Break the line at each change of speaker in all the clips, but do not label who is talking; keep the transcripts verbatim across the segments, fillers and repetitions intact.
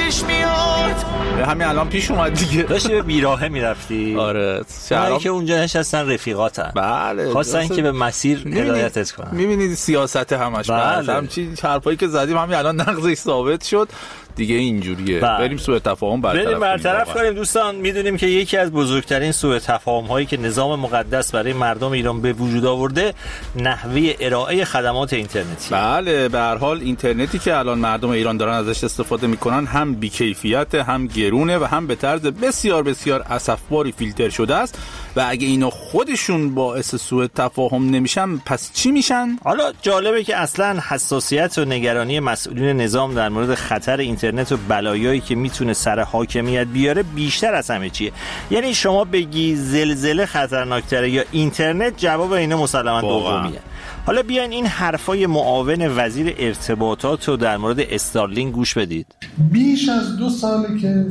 پیش میاد.
همین الان پیش اومد دیگه.
داشتی به بیراهه میرفتی.
آره
شهرام که اونجا نشستن رفیقاتن.
بله
خواستن که به مسیر هدایتت کنن.
میبینید سیاست همش بله. همچین حرفایی که زدیم همین الان نقضش ثابت شد دیگه. اینجوریه بله. بریم سوء تفاهم برطرف
بریم برطرف کنیم. دوستان میدونیم که یکی از بزرگترین سوء تفاهم هایی که نظام مقدس برای مردم ایران به وجود آورده نحوه ارائه خدمات اینترنتی.
بله به هر حال اینترنتی که الان مردم ایران دارن ازش استفاده میکنن هم بی‌کیفیت، هم گرونه و هم به طرز بسیار بسیار اسفباری فیلتر شده است و اگه اینا خودشون باعث سوء تفاهم نمیشن پس چی میشن؟
حالا جالبه که اصلا حساسیت و نگرانی مسئولین نظام در مورد خطر اینترنت و بلایایی که میتونه سر حاکمیت بیاره بیشتر از همه چیه. یعنی شما بگی زلزله خطرناکتره یا اینترنت، جواب اینا مسلماً دومیه. حالا بیاین این حرفای معاون وزیر ارتباطات رو در مورد استارلینک گوش بدید.
بیش از دو ساله که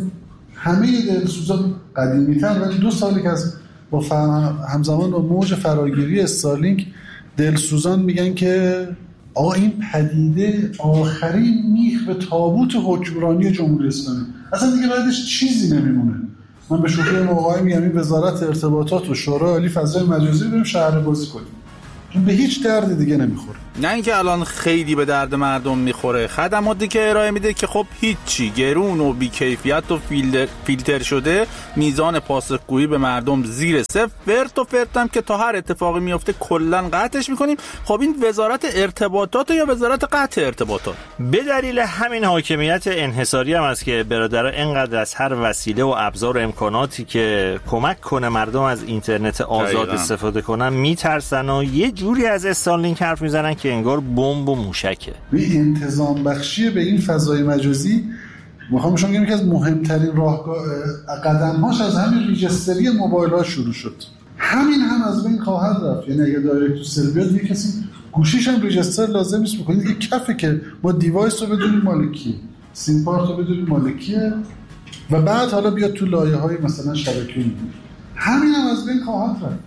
همه دلسوزان قدیمی‌تر ولی دو ساله که از با همزمان با موج فراگیری استارلینک دلسوزان میگن که آقا این پدیده آخرین میخ به تابوت حکمرانی جمهوری اسلامی، اصلا دیگه بعدش چیزی نمیمونه. من به شوخی موقعی میگم این وزارت ارتباطات و شورای عالی فضای مجازی رو بریم شهر بازی کنیم، چون به هیچ درد دیگه نمیخوره.
نه اینکه الان خیلی به درد مردم میخوره، خدماتی که ارائه میده که خب هیچی، گرون و بی‌کیفیت و فیلتر, فیلتر شده، میزان پاسخگویی به مردم زیر صفر، فرت و فرتم که تا هر اتفاقی میفته کلا قطعش میکنیم. خب این وزارت ارتباطات یا وزارت قطع ارتباطات؟
به دلیل همین حاکمیت انحصاری هم است که برادرها اینقدر از هر وسیله و ابزار و امکاناتی که کمک کنه مردم از اینترنت آزاد استفاده کنن میترسن و یه جوری از استارلینک حرف میزنن که انگار بمب و موشکه.
بی انتظام بخشی به این فضای مجازی میخوام شما بگم که از مهمترین راهکار قدم‌هاش از همین ریجستری موبایل‌ها شروع شد. همین هم از بین خواهد رفت. یعنی اگه دایرکت تو سل بیاد یه کسی گوشیش هم ریجستر لازم نیست بکنید، دیگه کافه که ما دیوایس رو بدونیم مال کیه، سیم کارت رو بدونیم مال کیه و بعد حالا بیاد تو لایه‌های مثلا شبکه‌ای. همین هم از بین خواهد رفت.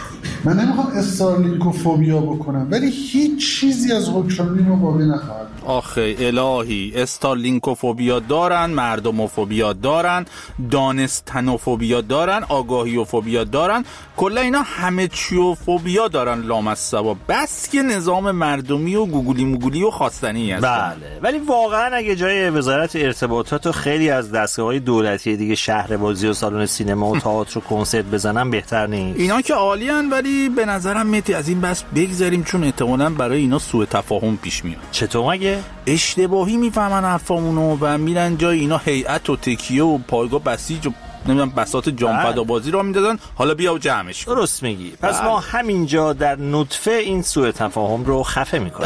من نمیخوام استارلینکوفوبیا بکنم ولی هیچ چیزی از حکمرانی ما باقی نخواهد.
آخه الهی، استارلینکوفوبیا دارن، مردموفوبیا دارن، دانستنوفوبیا دارن، آگاهیوفوبیا دارن، کلا اینا همه چیوفوبیا دارن لامصبا. بس که نظام مردمی و گوگلی موگولی و خواستنی هست.
بله ولی واقعا اگه جای وزارت ارتباطات و خیلی از دستگاه‌های دولتی دیگه شهربازی و سالن سینما و تئاتر و کنسرت بزنن بهتر نیست؟
اینا که عالیان ولی به نظرم متی از این بس بگذاریم چون احتمالاً برای اینا سوء تفاهم پیش میاد.
چطور مگه؟
اشتباهی میفهمن حرفامونو و میرن جای اینا هیئت و تکیه و پایگاه بسیج و نمیدونم بساط جامفدا بازی را میدادن، حالا بیا و جمعش کن.
درست میگی. پس
بله.
ما همینجا در نطفه این سوء تفاهم رو خفه میکنیم.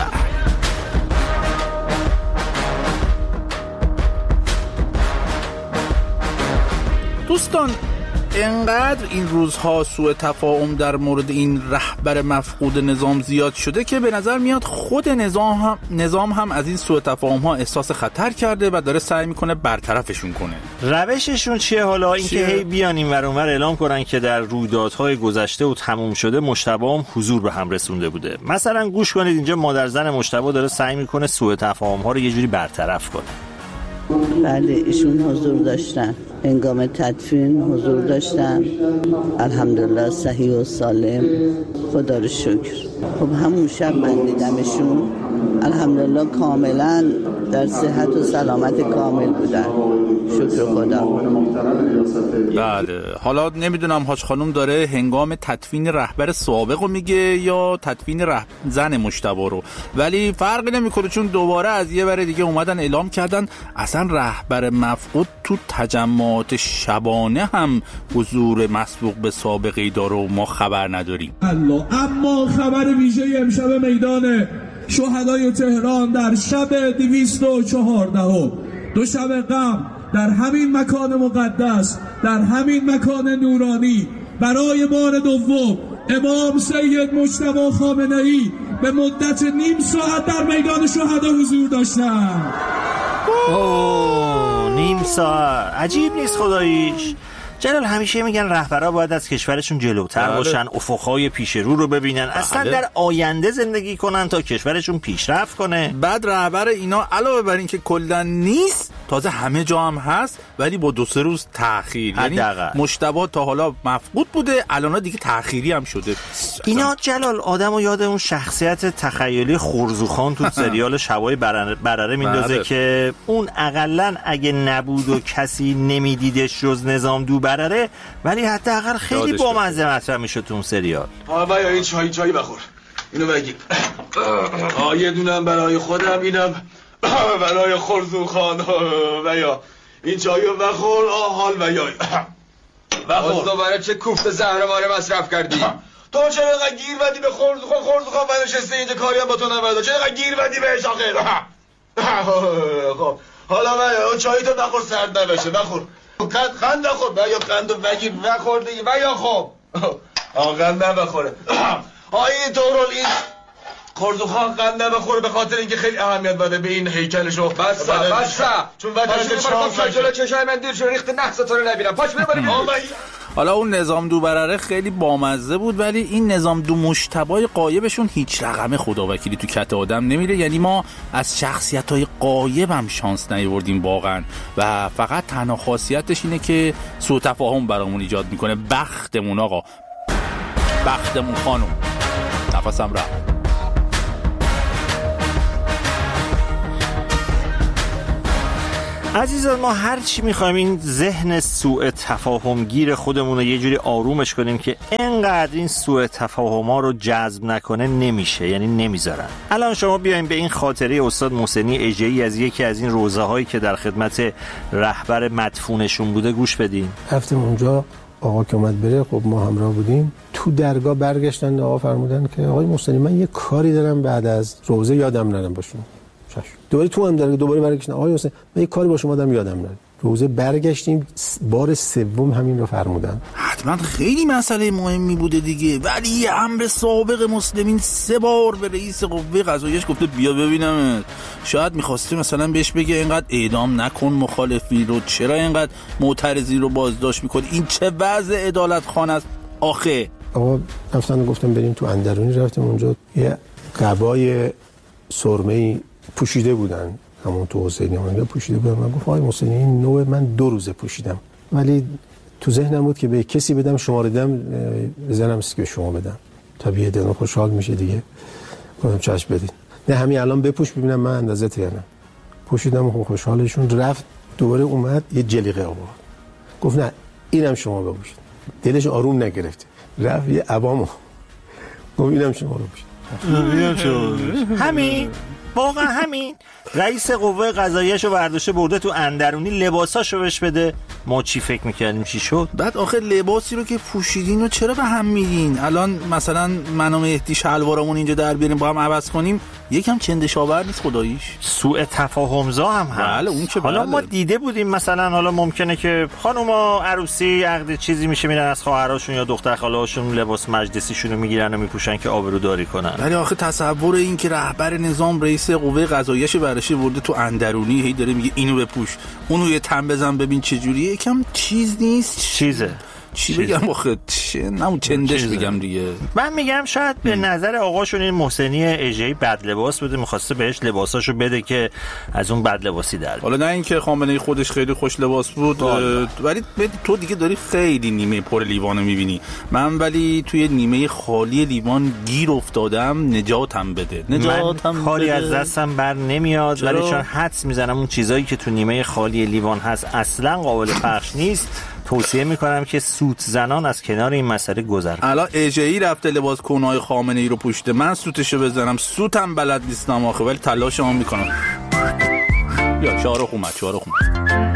دوستان انقدر این روزها سوء تفاهم در مورد این رهبر مفقود نظام زیاد شده که به نظر میاد خود نظام هم نظام هم از این سوء تفاهم ها احساس خطر کرده و داره سعی میکنه برطرفشون کنه.
روششون چیه حالا؟ اینکه هی بیان اینور اونور اعلام کنن که در رویدادهای گذشته و تموم شده مجتبی هم حضور به هم رسونده بوده. مثلا گوش کنید اینجا مادر زن مجتبی داره سعی میکنه سوء تفاهم ها رو یه جوری برطرف کنه.
بله ایشون حضور داشتن، هنگام تدفین حضور داشتن، الحمدلله صحیح و سالم، خدا رو شکر. خب همون شب من دیدمشون، الحمدلله کاملا در صحت و سلامت کامل بودن، شکر خدا.
بله حالا نمیدونم حاج خانم داره هنگام تدفین رهبر سابق رو میگه یا تدفین ره... زن مجتبی رو، ولی فرقی نمیکنه چون دوباره از یه بره دیگه اومدن اعلام کردن اصلا رهبر مفقود تو تجمعات شبانه هم حضور مسبوق به سابقه‌ای داره و ما خبر نداریم.
الله. اما خبر ویژه امشب میدان شهدای تهران در شب دویست و چهارده دو شب قبل در همین مکان مقدس، در همین مکان نورانی، برای بار دوم امام سید مجتبی خامنه‌ای به مدت نیم ساعت در میدان شهدا حضور داشتن.
اوه نیم ساعت، عجیب نیست خداییش. جلال همیشه میگن رهبرا باید از کشورشون جلوتر
بله.
باشن، افقهای پیش رو رو ببینن، بله. اصلا در آینده زندگی کنن تا کشورشون پیشرفت کنه.
بعد رهبر اینا علاوه بر این که کلا نیست، تازه همه جا هم هست ولی با دو سه روز تأخیر. یعنی مجتبی تا حالا مفقود بوده، الان دیگه تأخیری هم شده.
اینا جلال آدمو یاد اون شخصیت تخیلی خورزوخان تو سریال شبای برره, برره میندازه که اون اقلن اگه نبود و کسی نمیدیدش جز نظام دو برره، ولی حداقل خیلی بامزه مطرح میشد تو اون سریال.
آقا یا این چای چای بخور، اینو بگیر. آ یه دونم برای خودم، اینم برای خورزوخان. و یا این چایو بخور آحال و یا بخور.
دوباره چه کوفت زهرماره مصرف کردی؟
تو چرا اینقدر گیر بدی به خورزوخان؟ خورزوخان بنشسته اینجا کاری هم با تو نبرده، چرا اینقدر گیر بدی بهش آخه؟ خب حالا و چایی تو بخور سرد نبشه، بخور. قند نخور، و یا قندو بگیر بخور دیگه، و یا خب آقا قند نبخوره. آقا این طورال این خورزوخان قند نبخوره به خاطر اینکه خیلی اهمیت بده به این هیکلشو.
بسا بسا
چون وجهش چهار
جلو چشای من دیر شو ریخت نحس تو رو نبینم. پاش بریم.
حالا اون نظام دو برره خیلی بامزه بود، ولی این نظام دو مجتبی غایبشون هیچ رقم خداوکیلی تو کت آدم نمیره. یعنی ما از شخصیت‌های غایب هم شانس نیاوردیم واقعا، و فقط تنها خاصیتش اینه که سوء تفاهم برامون ایجاد میکنه. بختمون آقا، بختمون خانم. نفسم رفت.
عزیزان ما هر چی میخوایم این ذهن سوء تفاهم گیر خودمون رو یه جوری آرومش کنیم که انقدر این سوء تفاهم‌ها رو جذب نکنه نمیشه، یعنی نمیذارن. الان شما بیاین به این خاطره استاد محسنی اژه‌ای از یکی از این روزه‌هایی که در خدمت رهبر مدفونشون بوده گوش بدین.
رفتیم اونجا، آقا که اومد بره، خب ما همراه بودیم. تو درگاه برگشتن آقا فرمودن که آقای محسنی من یه کاری دارم بعد از روزه یادم نرم باشون. دوباره تو هم درگاه دوباره برگشتن آقای حسین من یه کاری با شما دارم یادم نره. روزه برگشتیم، بار سوم همین رو فرمودن.
حتما خیلی مسئله مهمی بوده دیگه، ولی یه امر سابق مسلمین سه بار به رئیس قوه قضاییش گفته بیا ببینم. شاید میخواسته مثلا بهش بگه اینقدر اعدام نکن مخالفی رو، چرا اینقدر معترضی رو بازداشت میکنی، این چه وضع عدالت خانه است آخه.
آقا رفتن گفتم بریم تو اندرونی، رفتیم اونجا یه قبای سرمه‌ای پوشیده بودن، همون تو حسینی اونجا پوشیده بودن. من گفتم آقای محسنی این نوع من دو روزه پوشیدم، ولی تو ذهنم بود که به کسی بدم شماره دم بزنم که شما بدم، طبیعی دلم خوشحال میشه دیگه. گفتم چشم بدین، نه همین الان بپوش ببینم من اندازت یا نه. پوشیدم و خوشحالشون. رفت دوباره اومد یه جلیقه آورد، گفت نه اینم شما بپوشید. دلش آروم نگرفت، رفت یه عبامو گفت اینم شما بپوشید.
اینم شما همین واقعا همین. رئیس قوه قضاییه‌شو برداشته برده تو اندرونی، لباساشو بهش بده. ما چی فکر میکردیم چی شد؟
بعد آخر لباسی رو که پوشیدین و چرا به هم میگین؟ الان مثلا من و مهدی شلوارمون اینجا در بیاریم با هم عوض کنیم، یکم چندشاور نیست خداییش؟
سوء تفاهم‌زا هم هست.
بله اون که
حالا
بله.
ما دیده بودیم مثلا حالا ممکنه که خانوما عروسی عقد چیزی میشه میرن از خواهراشون یا دختر خاله‌هاشون لباس مجلسیشون رو میگیرن و میپوشن که آبروداری کنن.
ولی آخه تصور این که رهبر نظام رئیس قوه قضاییه‌ش برشه برده تو اندرونی، هی داره میگه اینو بپوش اونو یه تن بزن ببین چه جوریه، یکم چیز نیست.
چیزه
چی بگم آخه چه نمون چندش بگم دیگه.
من میگم شاید به نظر آقاشون این محسنی اژه‌ای بد لباس بوده، می‌خواسته بهش لباساشو بده که از اون بد لباسی در.
حالا نه اینکه خامنه‌ای خودش خیلی خوش لباس بود، ولی تو دیگه داری خیلی نیمه پر لیوانو می‌بینی. من ولی توی نیمه خالی لیوان گیر افتادم، نجاتم بده. نجاتم
من کاری از دستم بر نمیاد، ولی چون حدس میزنم اون چیزایی که تو نیمه خالی لیوان هست اصلا قابل پخش نیست، توصیه میکنم که سوت زنان از کنار این مسئله گذر کنن.
الان اژه‌ای رفته لباس کونای خامنه‌ای رو پوشیده، من سوتشو بزنم، سوتم بلد نیستم آخه، ولی تلاشمو میکنم. یا شارخ اومد، شارخ اومد.